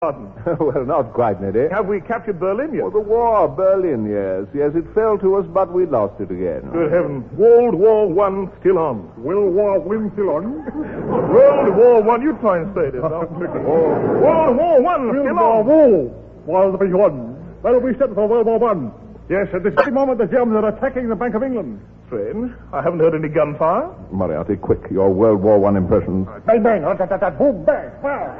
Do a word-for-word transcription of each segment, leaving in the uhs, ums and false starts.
Well, not quite, Neddy. Have we captured Berlin yet? Oh, the war, Berlin, yes. Yes, it fell to us, but we lost it again. Good heavens. World War One still on. World War One still on? World War One, you try and say this. Oh. World War One still on. World War One. Well, we set for World War One. Yes, at this very moment the Germans are attacking the Bank of England. Strange. I haven't heard any gunfire. Moriarty, quick, your World War One impressions. Bang, bang, boom, bang, bang.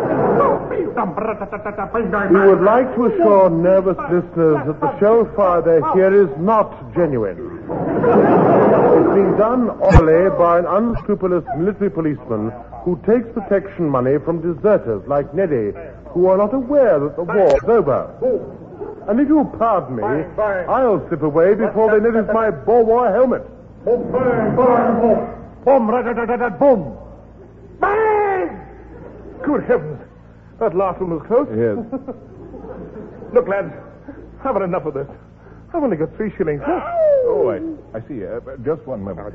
We would like to assure nervous listeners that the shell fire they hear is not genuine. It's being done orally by an unscrupulous military policeman who takes protection money from deserters like Neddy, who are not aware that the war is over. And if you'll pardon me, I'll slip away before they notice my Boer War helmet. Boom, bang, bang, boom. Boom, rat-tat-tat-tat, boom. Bang! Good heavens. That last one was close. Yes. Look, lads, I've had enough of this. I've only got three shillings. Oh, I, I see. Uh, just one moment.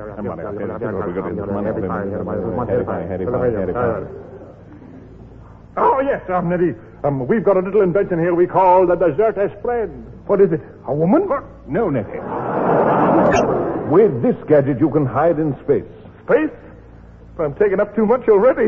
Oh, yes, um, Neddy. Um, we've got a little invention here we call the deserter's friend. What is it? A woman? No, Neddy. With this gadget, you can hide in space. Space? I'm taking up too much already.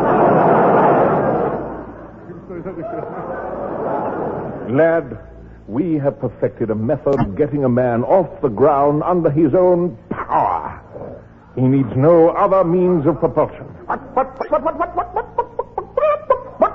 Lad, we have perfected a method of getting a man off the ground under his own power. He needs no other means of propulsion. What, what, what, what, what, what, what, what, what?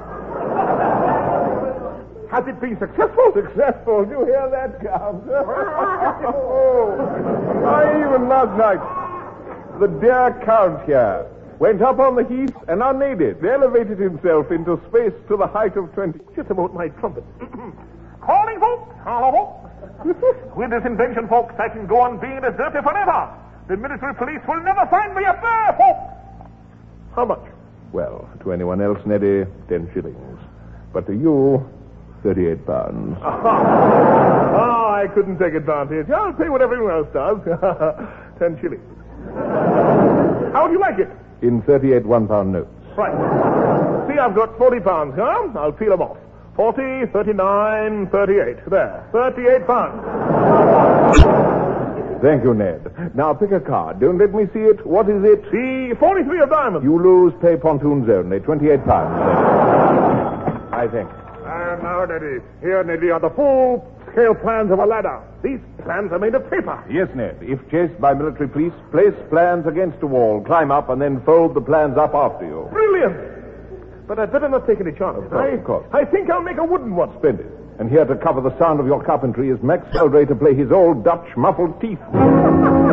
Has it been successful? Successful? Do you hear that, Count? Oh, I even last night, the dear Count here went up on the heath and unaided elevated himself into space to the height of twenty. Just about my trumpet. Calling, folks. Hello, folks. With this invention, folks, I can go on being a deserter forever. The military police will never find me up there, folks. How much? Well, to anyone else, Neddy, ten shillings. But to you, thirty-eight pounds. Oh, I couldn't take advantage. I'll pay what everyone else does. Ten shillings. How do you like it? In thirty-eight one-pound notes. Right. See, I've got forty pounds, huh? I'll peel them off. Forty, thirty-nine, thirty-eight. There. Thirty-eight pounds. Thank you, Ned. Now pick a card. Don't let me see it. What is it? See, forty-three of diamonds. You lose, pay pontoons only. Twenty-eight pounds. I think. And now, Neddy. Here, Neddy, are the full-scale plans of a ladder. These plans are made of paper. Yes, Ned. If chased by military police, place plans against a wall, climb up, and then fold the plans up after you. Brilliant. But I'd better not take any chances. Oh, I, of course. I think I'll make a wooden one. Splendid. And here to cover the sound of your carpentry is Max Sheldrake to play his old Dutch muffled teeth.